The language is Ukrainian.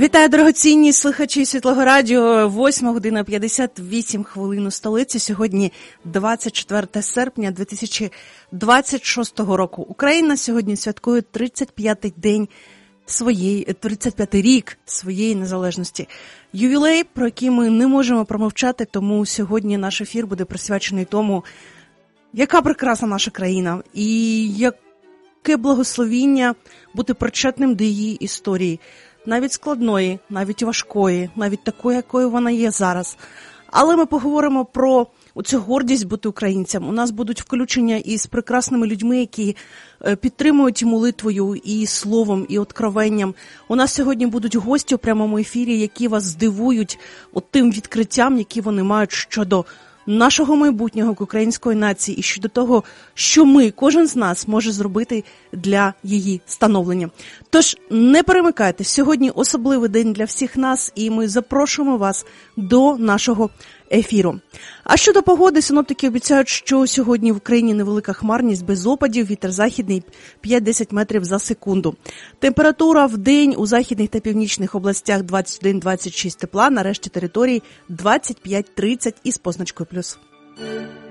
Вітаю, дорогоцінні слухачі Світлого радіо. 8 година 58 хвилин у столиці. Сьогодні 24 серпня 2026 року. Україна сьогодні святкує 35-й рік своєї незалежності. Ювілей, про який ми не можемо промовчати, тому сьогодні наш ефір буде присвячений тому, яка прекрасна наша країна і яке благословіння бути причетним до її історії. Навіть складної, навіть важкої, навіть такої, якою вона є зараз. Але ми поговоримо про оцю гордість бути українцям. У нас будуть включення із прекрасними людьми, які підтримують і молитвою, і словом, і откровенням. У нас сьогодні будуть гості у прямому ефірі, які вас здивують тим відкриттям, які вони мають щодо нашого майбутнього як української нації і щодо того, що кожен з нас може зробити для її становлення. Тож не перемикайте, сьогодні особливий день для всіх нас, і ми запрошуємо вас до нашого ефіру. А щодо погоди, синоптики обіцяють, що сьогодні в Україні невелика хмарність, без опадів, вітер західний 5-10 метрів за секунду. Температура в день у західних та північних областях 21-26 тепла, на решті територій 25-30 із позначкою плюс.